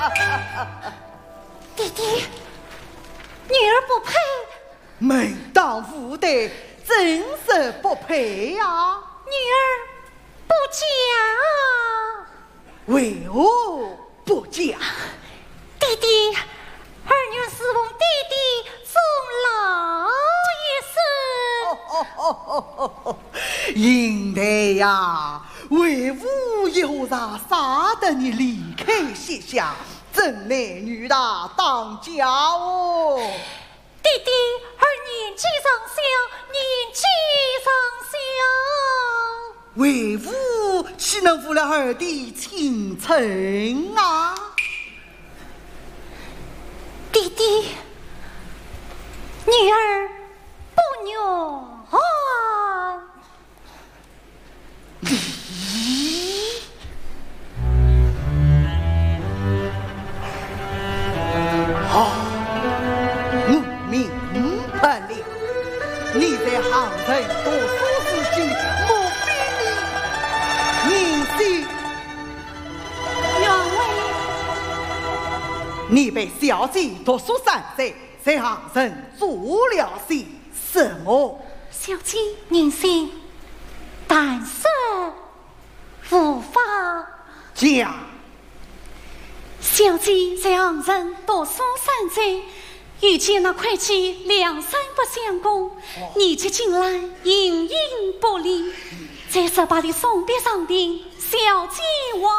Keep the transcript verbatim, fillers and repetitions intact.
弟弟，女儿不配。 门当户对，真是不配呀、啊！ 女儿不嫁。 为何不嫁？ 弟弟，儿女是奉弟弟终老一世。 哦哦哦哦哦！应得呀！为父有啥杀得你离开西夏，真男女大当家哦！ 弟弟，儿年纪尚小，年纪尚小， 为父岂能负了儿的青春啊？ 弟弟，女儿不愿。 好，我明白了，你在杭城读书时期，莫非你年纪？ 原为你被小姐读书三岁，在杭城做了些什么？ 小姐年轻，但是无法讲。 小姐在杭城读书三岁，遇见那会计两三不相公，你却进来隐隐不离，在十八里送别上庭，小姐我。